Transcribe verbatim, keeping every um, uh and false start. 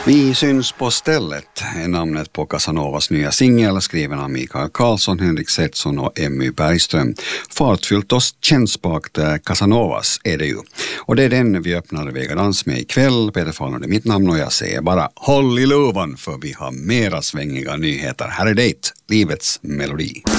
Vi syns på stället är namnet på Casanovas nya singel, skriven av Mikael Karlsson, Henrik Setson och Emmy Bergström. Fartfyllt och kännspakt Casanovas är det ju. Och det är den vi öppnar Vegadans med ikväll. Peter Fahlund är mitt namn och jag säger bara håll i luvan, för vi har mera svängiga nyheter. Här är det, livets melodi.